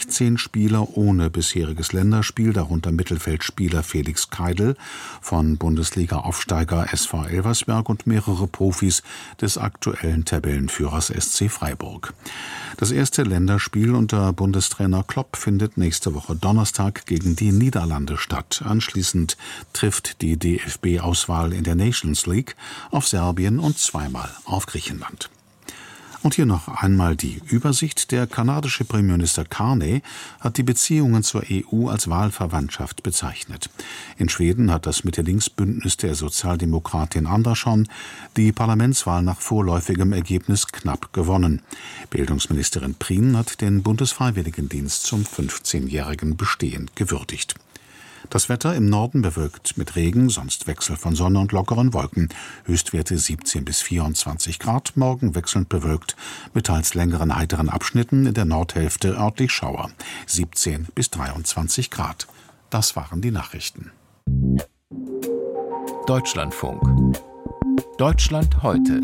10 Spieler ohne bisheriges Länderspiel, darunter Mittelfeldspieler Felix Keidel von Bundesliga-Aufsteiger SV Elversberg und mehrere Profis des aktuellen Tabellenführers SC Freiburg. Das erste Länderspiel unter Bundestrainer Klopp findet nächste Woche Donnerstag gegen die Niederlande statt. Anschließend trifft die DFB-Auswahl in der Nations League auf Serbien und zweimal auf Griechenland. Und hier noch einmal die Übersicht. Der kanadische Premierminister Carney hat die Beziehungen zur EU als Wahlverwandtschaft bezeichnet. In Schweden hat das Mitte-Links-Bündnis der Sozialdemokratin Andersson die Parlamentswahl nach vorläufigem Ergebnis knapp gewonnen. Bildungsministerin Prien hat den Bundesfreiwilligendienst zum 15-jährigen Bestehen gewürdigt. Das Wetter im Norden bewölkt mit Regen, sonst Wechsel von Sonne und lockeren Wolken. Höchstwerte 17 bis 24 Grad, morgen wechselnd bewölkt mit teils längeren heiteren Abschnitten, in der Nordhälfte örtlich Schauer. 17 bis 23 Grad. Das waren die Nachrichten. Deutschlandfunk. Deutschland heute.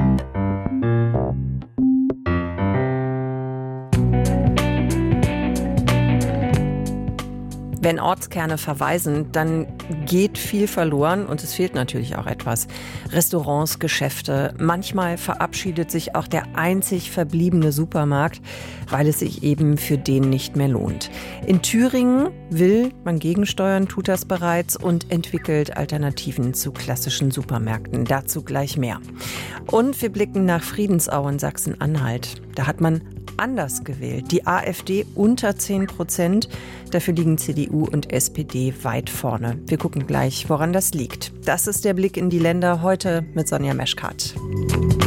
Wenn Ortskerne verweisen, dann geht viel verloren und es fehlt natürlich auch etwas. Restaurants, Geschäfte, manchmal verabschiedet sich auch der einzig verbliebene Supermarkt, weil es sich eben für den nicht mehr lohnt. In Thüringen will man gegensteuern, tut das bereits und entwickelt Alternativen zu klassischen Supermärkten. Dazu gleich mehr. Und wir blicken nach Friedensau in Sachsen-Anhalt. Da hat man anders gewählt. Die AfD unter 10%. Dafür liegen CDU und SPD weit vorne. Wir gucken gleich, woran das liegt. Das ist der Blick in die Länder heute mit Sonja Meschkat.